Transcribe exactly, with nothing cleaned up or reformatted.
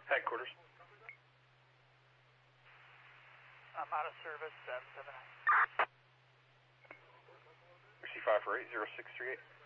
Headquarters. I'm out of service, seven seven nine. C five four eight zero six three eight.